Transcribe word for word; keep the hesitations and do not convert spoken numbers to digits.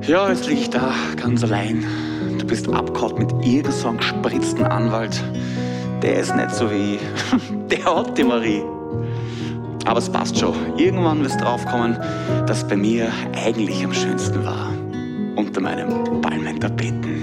Ja, jetzt lieg ich da, ganz allein. Du bist abgehauen mit irgend so einem gespritzten Anwalt. Der ist nicht so wie ich. Der hat die Marie. Aber es passt schon. Irgendwann wirst du draufkommen, dass bei mir eigentlich am schönsten war. Unter meinem Palmentapeten.